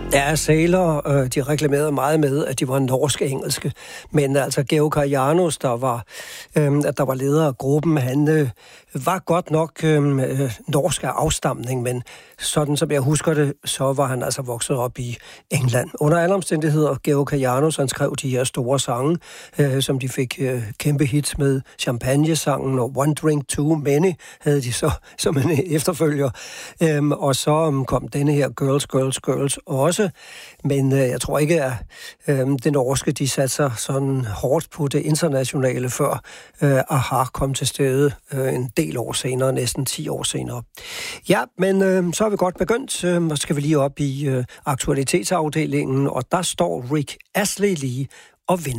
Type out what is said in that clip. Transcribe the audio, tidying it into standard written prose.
Ja, Sailor, de reklamerede meget med, at de var norsk-engelske. Men altså, Georg Karajanos, der var leder af gruppen, han var godt nok norsk af afstamning, men sådan som jeg husker det, så var han altså vokset op i England. Under alle omstændigheder, Georg Karajanos, han skrev de her store sange, som de fik kæmpe hits med. Champagne-sangen og One Drink Too Many havde de så som en efterfølger. Og så kom denne her Girls, Girls, Girls også. Men jeg tror ikke, at det norske, de satte sig sådan hårdt på det internationale, før AHA kom til stede en del år senere, næsten 10 år senere. Ja, men så har vi godt begyndt. Så skal vi lige op i aktualitetsafdelingen, og der står Rick Astley lige og venter.